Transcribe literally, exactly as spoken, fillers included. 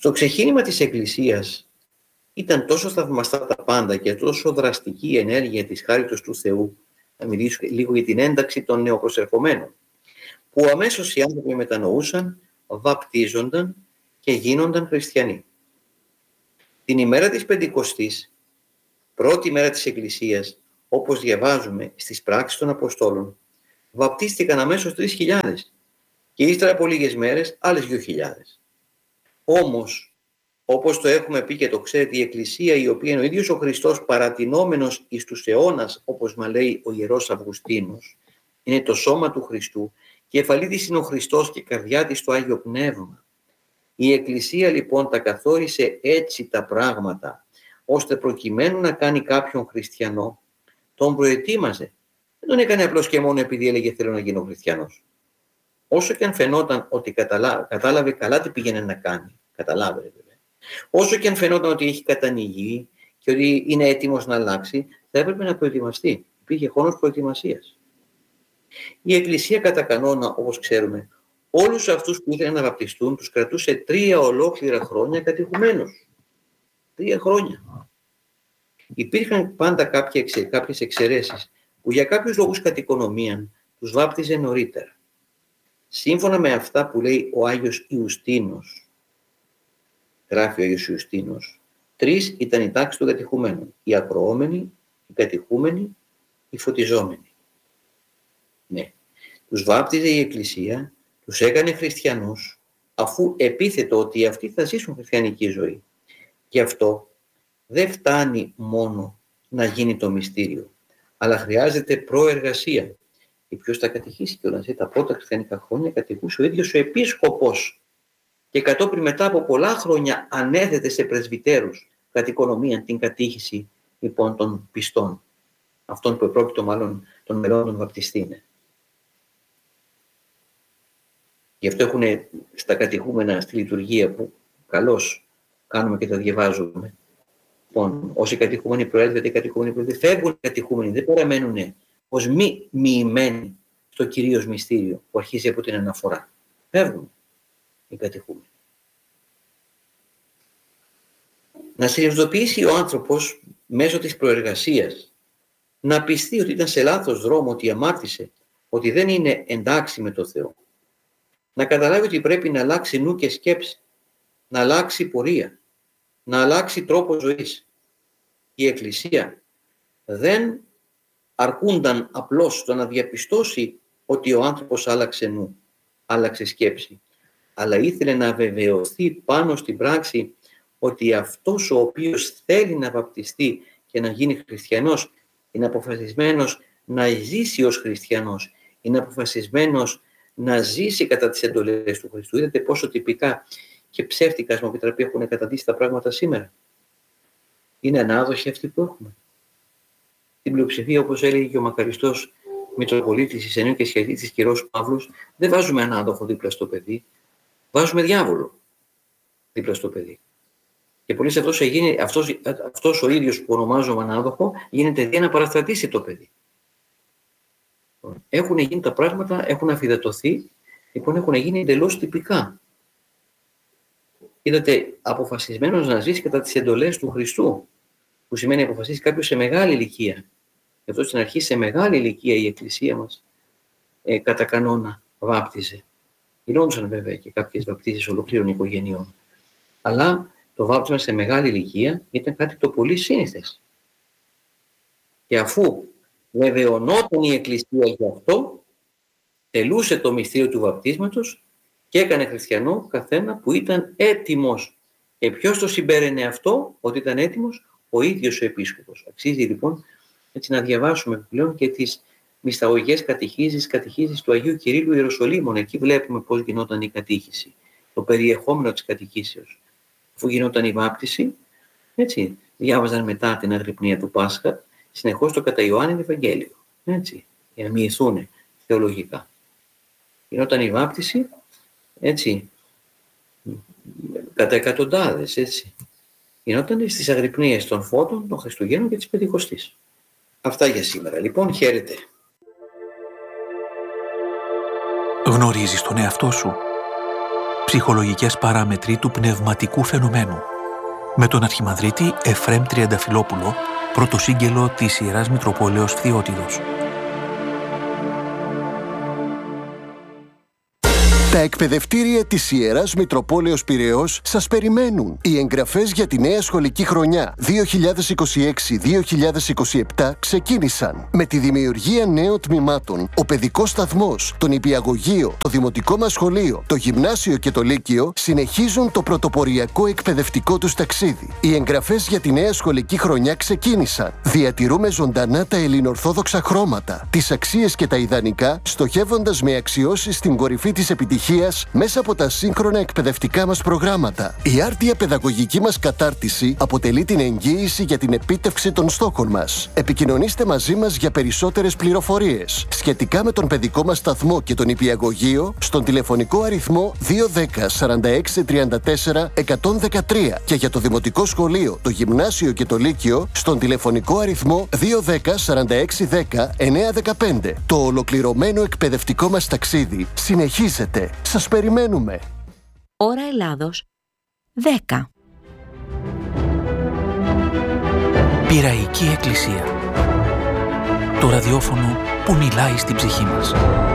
Στο ξεκίνημα της Εκκλησίας ήταν τόσο θαυμαστά τα πάντα και τόσο δραστική η ενέργεια της χάριτος του Θεού, να μιλήσω λίγο για την ένταξη των νεοπροσερχομένων, που αμέσως οι άνθρωποι μετανοούσαν, βαπτίζονταν και γίνονταν χριστιανοί. Την ημέρα της Πεντηκοστής, πρώτη μέρα της Εκκλησίας, όπως διαβάζουμε στις πράξεις των Αποστόλων, βαπτίστηκαν αμέσως τρεις χιλιάδες και ύστερα από λίγες μέρες άλλες δύο χιλιάδες. Όμως, όπως το έχουμε πει και το ξέρετε, η Εκκλησία, η οποία είναι ο ίδιος ο Χριστός παρατηνόμενος εις τους αιώνας, όπως μα λέει ο Ιερός Αυγουστίνος, είναι το σώμα του Χριστού και κεφαλή της είναι ο Χριστός και καρδιά της το Άγιο Πνεύμα. Η Εκκλησία λοιπόν τα καθόρισε έτσι τα πράγματα, ώστε προκειμένου να κάνει κάποιον χριστιανό, τον προετοίμαζε. Δεν τον έκανε απλώς και μόνο επειδή έλεγε θέλω να γίνω χριστιανός. Όσο και αν φαινόταν ότι καταλά... κατάλαβε καλά τι πήγαινε να κάνει, καταλάβαινε βέβαια. Όσο και αν φαινόταν ότι έχει κατανοηγεί και ότι είναι έτοιμος να αλλάξει, θα έπρεπε να προετοιμαστεί. Υπήρχε χρόνος προετοιμασίας. Η Εκκλησία κατά κανόνα, όπως ξέρουμε, όλους αυτούς που ήθελαν να βαπτιστούν τους κρατούσε τρία ολόκληρα χρόνια κατηχουμένους. Τρία χρόνια. Υπήρχαν πάντα κάποιες εξαιρέσεις που για κάποιους λόγους κατοικονομίαν τους βάπτιζε νωρίτερα. Σύμφωνα με αυτά που λέει ο Άγιος Ιουστίνος, γράφει ο Άγιος Ιουστίνος, τρεις ήταν οι τάξεις των κατηχουμένων. Οι ακροόμενοι, οι κατηχούμενοι, οι φωτιζόμενοι. Ναι. Τους βάπτιζε η Εκκλησία, τους έκανε χριστιανούς, αφού επίθετο ότι αυτοί θα ζήσουν χριστιανική ζωή. Γι' αυτό δεν φτάνει μόνο να γίνει το μυστήριο, αλλά χρειάζεται προεργασία. Και ποιος τα κατηχήσει κιόλας, τα πρώτα χριστιανικά χρόνια κατηχούσε ο ίδιος ο επίσκοπος και κατόπιν μετά από πολλά χρόνια ανέθετε σε πρεσβυτέρους κατ' οικονομία την κατήχηση λοιπόν των πιστών, αυτών που επρόκειτο μάλλον των μελών των βαπτιστήνε. Γι' αυτό έχουν στα κατηχούμενα στη λειτουργία που καλώς κάνουμε και τα διαβάζουμε. Λοιπόν, όσοι κατηχούμενοι προέλθετε, οι κατηχούμενοι προέλθετε, φεύγουν οι κατηχούμενοι, δεν παραμένουν ως μη μοιημένοι στο κυρίως μυστήριο που αρχίζει από την αναφορά. Φεύγουν οι κατηχούμενοι. Να συνειδητοποιήσει ο άνθρωπος μέσω της προεργασίας, να πιστεί ότι ήταν σε λάθος δρόμο, ότι αμάρτησε, ότι δεν είναι εντάξει με το Θεό. Να καταλάβει ότι πρέπει να αλλάξει νου και σκέψη, να αλλάξει πορεία, να αλλάξει τρόπο ζωής. Η Εκκλησία δεν αρκούνταν απλώς στο να διαπιστώσει ότι ο άνθρωπος άλλαξε νου, άλλαξε σκέψη, αλλά ήθελε να βεβαιωθεί πάνω στην πράξη ότι αυτός ο οποίος θέλει να βαπτιστεί και να γίνει χριστιανός είναι αποφασισμένος να ζήσει ως χριστιανός, είναι αποφασισμένος να ζήσει κατά τις εντολές του Χριστού. Είδατε πόσο τυπικά και ψεύτικα, μου επιτραπεί, έχουν καταντήσει τα πράγματα σήμερα. Είναι ανάδοχοι αυτοί που έχουμε. Την πλειοψηφία, όπως έλεγε και ο μακαριστός Μητροπολίτης της Ενίου και Σχεδίτης Κυρός Παύλος, δεν βάζουμε ανάδοχο δίπλα στο παιδί, βάζουμε διάβολο δίπλα στο παιδί. Και πολλοί αυτός, έγινε, αυτός, αυτός ο ίδιος που ονομάζουμε ανάδοχο γίνεται για να παραστρατήσει το παιδί. Έχουν γίνει τα πράγματα, έχουν αφιδατωθεί, λοιπόν έχουν γίνει εντελώς τυπικά. Είδατε, αποφασισμένος να ζήσει κατά τις εντολές του Χριστού, που σημαίνει αποφασίσει κάποιος σε μεγάλη ηλικία. Γι' αυτό στην αρχή σε μεγάλη ηλικία η Εκκλησία μας ε, κατά κανόνα βάπτιζε. Γινόντουσαν βέβαια και κάποιες βαπτίσεις ολοκλήρων οικογενειών. Αλλά το βάπτισμα σε μεγάλη ηλικία ήταν κάτι το πολύ σύνηθες. Και αφού βεβαιωνόταν η Εκκλησία γι' αυτό, τελούσε το μυστήριο του βαπτίσματος και έκανε χριστιανό καθένα που ήταν έτοιμος. Και ποιος το συμπέραινε αυτό, ότι ήταν έτοιμος? Ο ίδιος ο επίσκοπος. Αξίζει λοιπόν έτσι να διαβάσουμε πλέον και τις μυσταγωγικές κατηχήσεις, κατηχήσεις του Αγίου Κυρίλλου Ιεροσολύμων. Εκεί βλέπουμε πώς γινόταν η κατήχηση, το περιεχόμενο της κατηχήσεως. Αφού γινόταν η βάπτιση, έτσι, διάβαζαν μετά την αγρυπνία του Πάσχα, συνεχώς το κατά Ιωάννη Ευαγγέλιο, έτσι, για να μοιηθούν θεολογικά. Γινόταν η βάπτιση, έτσι, κατά εκατοντάδες, έτσι. Γινόταν στις αγρυπνίες των φώτων, των Χριστουγέννων και της Πεντηκοστής. Αυτά για σήμερα. Λοιπόν, χαίρετε. Γνωρίζεις τον εαυτό σου? ψυχολογικές παράμετροι του πνευματικού φαινομένου, με τον Αρχιμανδρίτη Εφραίμ Τριανταφυλόπουλο, πρωτοσύγγελο της Ιεράς Μητροπόλεως Φθιώτιδος. Τα εκπαιδευτήρια της Ιεράς Μητροπόλεως Πειραιώς σας περιμένουν. Οι εγγραφές για τη νέα σχολική χρονιά δύο χιλιάδες είκοσι έξι δύο χιλιάδες είκοσι επτά ξεκίνησαν. Με τη δημιουργία νέων τμήματων, ο παιδικός σταθμός, το νηπιαγωγείο, το δημοτικό μας σχολείο, το γυμνάσιο και το λύκειο συνεχίζουν το πρωτοποριακό εκπαιδευτικό τους ταξίδι. Οι εγγραφές για τη νέα σχολική χρονιά ξεκίνησαν. Διατηρούμε ζωντανά τα ελληνορθόδοξα χρώματα, τις αξίες και τα ιδανικά, στοχεύοντας με αξιώσεις στην κορυφή της επιτυχίας μέσα από τα σύγχρονα εκπαιδευτικά μας προγράμματα. Η άρτια παιδαγωγική μας κατάρτιση αποτελεί την εγγύηση για την επίτευξη των στόχων μας. Επικοινωνήστε μαζί μας για περισσότερες πληροφορίες σχετικά με τον παιδικό μας σταθμό και τον νηπιαγωγείο στον τηλεφωνικό αριθμό δύο ένα μηδέν σαράντα έξι τριάντα τέσσερα εκατόν δεκατρία και για το δημοτικό σχολείο, το γυμνάσιο και το λύκειο στον τηλεφωνικό αριθμό δύο ένα μηδέν σαράντα έξι δέκα εννιά δεκαπέντε. Το ολοκληρωμένο εκπαιδευτικό μας ταξίδι συνεχίζεται. Σας περιμένουμε. Ώρα Ελλάδος δέκα. Πειραϊκή Εκκλησία. Το ραδιόφωνο που μιλάει στην ψυχή μας.